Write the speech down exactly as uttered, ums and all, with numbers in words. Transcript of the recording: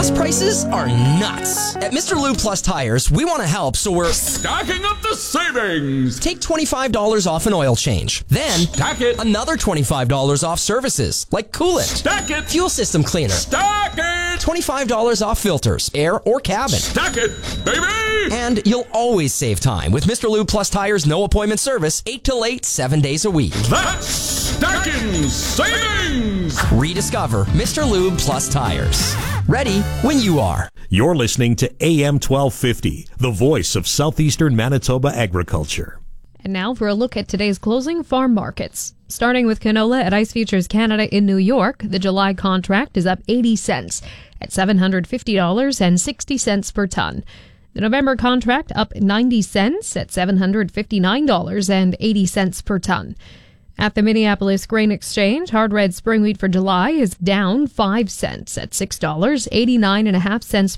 Gas prices are nuts. At Mister Lube Plus Tires, we want to help, so we're stacking up the savings. Take twenty-five dollars off an oil change. Then, stack it. Another twenty-five dollars off services, like coolant. Stack it. Fuel system cleaner. Stack it. twenty-five dollars off filters, air or cabin. Stack it, baby. And you'll always save time with Mister Lube Plus Tires no appointment service, eight till eight, seven days a week. That's stacking savings. Rediscover Mister Lube Plus Tires. Ready when you are. You're listening to A M twelve fifty, the voice of southeastern Manitoba agriculture. And now for a look at today's closing farm markets. Starting with canola at Ice Futures Canada in New York, the July contract is up eighty cents at seven hundred fifty dollars and sixty cents per ton. The November contract up ninety cents at seven hundred fifty-nine dollars and eighty cents per ton. At the Minneapolis Grain Exchange, hard red spring wheat for July is down five cents at six dollars and eighty-nine and a half cents